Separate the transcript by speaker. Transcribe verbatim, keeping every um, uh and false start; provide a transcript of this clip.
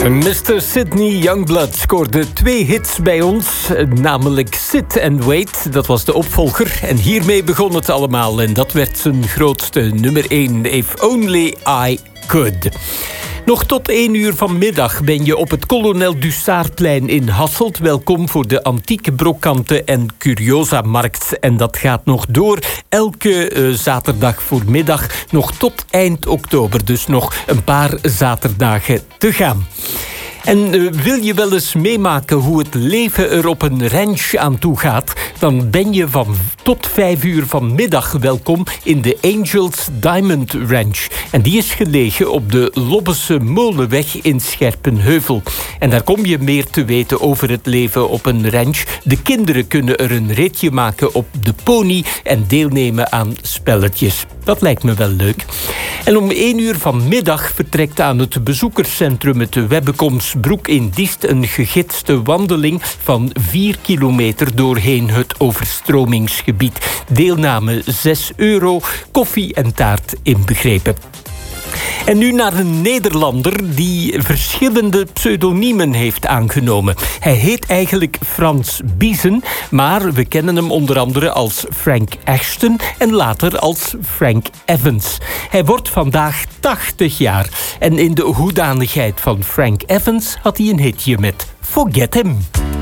Speaker 1: mister Sydney Youngblood scoorde twee hits bij ons, namelijk Sit and Wait, dat was de opvolger. En hiermee begon het allemaal en dat werd zijn grootste nummer één, If Only I Could. Nog tot één uur vanmiddag ben je op het Kolonel Dussardplein in Hasselt. Welkom voor de antieke brokanten en curiosa-markt. En dat gaat nog door elke uh, zaterdag voormiddag, nog tot eind oktober. Dus nog een paar zaterdagen te gaan. En uh, wil je wel eens meemaken hoe het leven er op een ranch aan toe gaat, dan ben je van tot vijf uur vanmiddag welkom in de Angels Diamond Ranch. En die is gelegen op de Lobbese Molenweg in Scherpenheuvel. En daar kom je meer te weten over het leven op een ranch. De kinderen kunnen er een ritje maken op de pony en deelnemen aan spelletjes. Dat lijkt me wel leuk. En om één uur vanmiddag vertrekt aan het bezoekerscentrum het Webbekomsbroek in Diest een gegidste wandeling van vier kilometer doorheen het overstromingsgebied. Deelname zes euro, koffie en taart inbegrepen. En nu naar een Nederlander die verschillende pseudoniemen heeft aangenomen. Hij heet eigenlijk Frans Biezen, maar we kennen hem onder andere als Frank Ashton en later als Frank Evans. Hij wordt vandaag tachtig jaar en in de hoedanigheid van Frank Evans had hij een hitje met Forget Him.